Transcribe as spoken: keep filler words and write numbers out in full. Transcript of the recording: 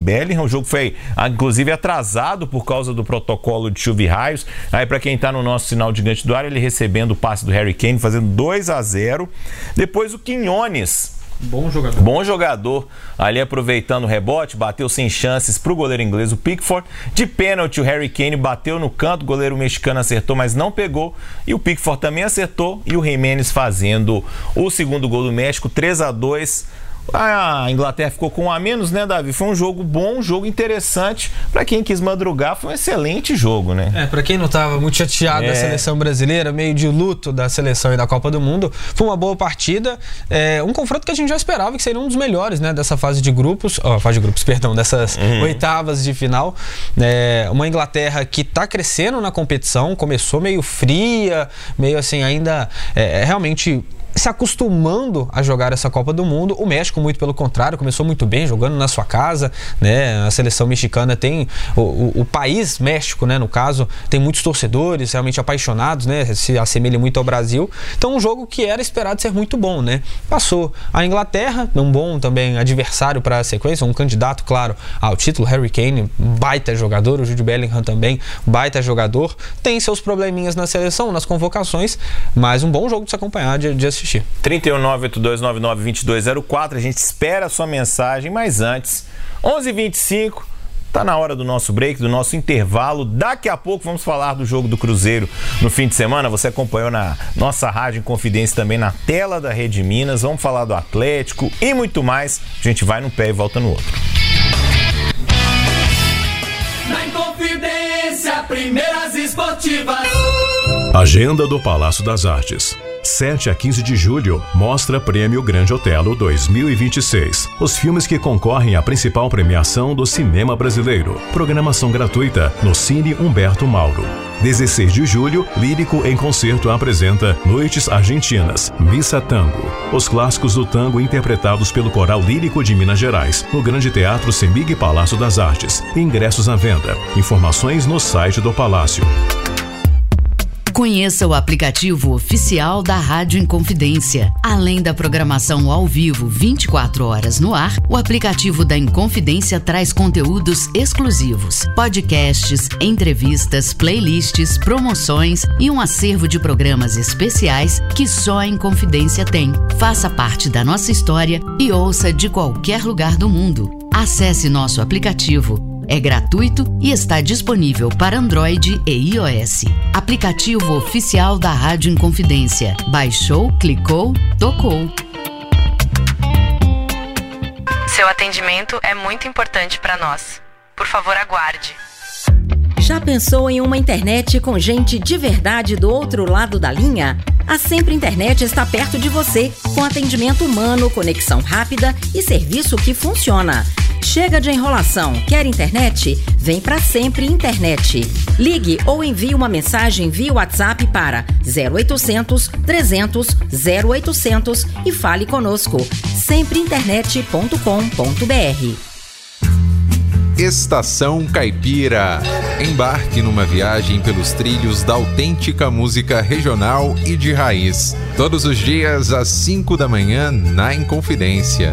Bellingham. O jogo foi, inclusive, atrasado por causa do protocolo de chuva e raios. Aí, para quem tá no nosso sinal de gigante do ar, ele recebendo o passe do Harry Kane, fazendo dois a zero. Depois o Quinones. Bom jogador. Bom jogador, ali aproveitando o rebote, bateu sem chances pro goleiro inglês, o Pickford. De pênalti, o Harry Kane bateu no canto, o goleiro mexicano acertou, mas não pegou. E o Pickford também acertou. E o Jimenez fazendo o segundo gol do México, três a dois. A Inglaterra ficou com um a menos, né, Davi? Foi um jogo bom, um jogo interessante. Pra quem quis madrugar, foi um excelente jogo, né? É, pra quem não tava muito chateado é. da seleção brasileira, meio de luto da seleção e da Copa do Mundo, foi uma boa partida. É, um confronto que a gente já esperava que seria um dos melhores, né, dessa fase de grupos. Ó, oh, fase de grupos, perdão, dessas uhum. oitavas de final. É, uma Inglaterra que tá crescendo na competição, começou meio fria, meio assim, ainda é, realmente se acostumando a jogar essa Copa do Mundo. O México, muito pelo contrário, começou muito bem, jogando na sua casa, né? A seleção mexicana tem o, o, o país México, né? No caso, tem muitos torcedores realmente apaixonados, né? Se assemelha muito ao Brasil. Então, um jogo que era esperado ser muito bom, né? Passou a Inglaterra, um bom também adversário para a sequência, um candidato, claro, ao título. Harry Kane, baita jogador, o Jude Bellingham também, baita jogador. Tem seus probleminhas na seleção, nas convocações, mas um bom jogo de se acompanhar, de, de assistir. trinta e um, nove oito dois nove nove, dois dois zero quatro, a gente espera a sua mensagem, mas antes, onze e vinte e cinco, tá na hora do nosso break, do nosso intervalo. Daqui a pouco vamos falar do jogo do Cruzeiro no fim de semana. Você acompanhou na nossa Rádio Inconfidência, também na tela da Rede Minas. Vamos falar do Atlético e muito mais. A gente vai num pé e volta no outro. Na Inconfidência, primeiras esportivas. Agenda do Palácio das Artes. sete a quinze de julho, Mostra Prêmio Grande Otelo dois mil e vinte e seis. Os filmes que concorrem à principal premiação do cinema brasileiro. Programação gratuita no Cine Humberto Mauro. dezesseis de julho, Lírico em Concerto apresenta Noites Argentinas, Missa Tango. Os clássicos do tango interpretados pelo Coral Lírico de Minas Gerais, no Grande Teatro Semig Palácio das Artes. Ingressos à venda. Informações no site do Palácio. Conheça o aplicativo oficial da Rádio Inconfidência. Além da programação ao vivo vinte e quatro horas no ar, o aplicativo da Inconfidência traz conteúdos exclusivos, podcasts, entrevistas, playlists, promoções e um acervo de programas especiais que só a Inconfidência tem. Faça parte da nossa história e ouça de qualquer lugar do mundo. Acesse nosso aplicativo. É gratuito e está disponível para Android e iOS. Aplicativo oficial da Rádio Inconfidência. Baixou, clicou, tocou. Seu atendimento é muito importante para nós. Por favor, aguarde. Já pensou em uma internet com gente de verdade do outro lado da linha? A Sempre Internet está perto de você, com atendimento humano, conexão rápida e serviço que funciona. Chega de enrolação. Quer internet? Vem pra Sempre Internet. Ligue ou envie uma mensagem via WhatsApp para zero oitocentos, trezentos, zero oitocentos e fale conosco. sempre internet ponto com ponto br. Estação Caipira. Embarque numa viagem pelos trilhos da autêntica música regional e de raiz. Todos os dias às cinco da manhã na Inconfidência.